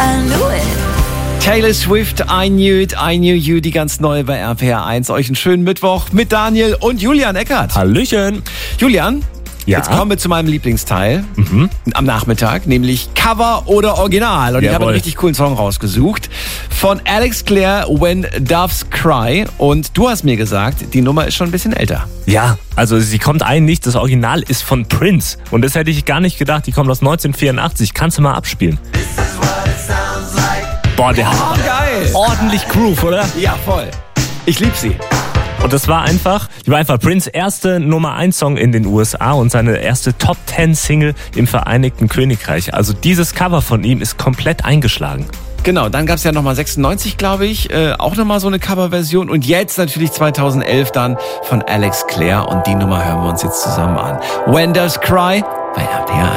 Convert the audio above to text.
I knew it. Taylor Swift, I Knew You, die ganz neue bei RPR 1. Euch einen schönen Mittwoch mit Daniel und Julian Eckert. Hallöchen. Julian, Ja? jetzt kommen wir zu meinem Lieblingsteil am Nachmittag, nämlich Cover oder Original. Und ich habe Jawohl. einen richtig coolen Song rausgesucht von Alex Clare, When Doves Cry. Und du hast mir gesagt, die Nummer ist schon ein bisschen älter. Ja, also sie kommt eigentlich, das Original ist von Prince. Und das hätte ich gar nicht gedacht, die kommt aus 1984. Kannst du mal abspielen? Boah, der hat Geil! ordentlich Groove, oder? Ja, voll. Ich lieb sie. Und das war einfach Prince' erste Nummer 1 Song in den USA und seine erste Top 10 Single im Vereinigten Königreich. Also dieses Cover von ihm ist komplett eingeschlagen. Genau, dann gab's ja nochmal 96, glaube ich, auch nochmal so eine Coverversion. Und jetzt natürlich 2011 dann von Alex Clare. Und die Nummer hören wir uns jetzt zusammen an. When Doves Cry bei RPR.